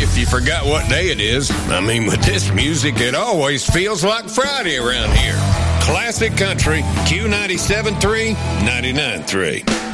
if you forgot what day it is. I mean, with this music, it always feels like Friday around here. Classic Country, Q97.3, 99.3.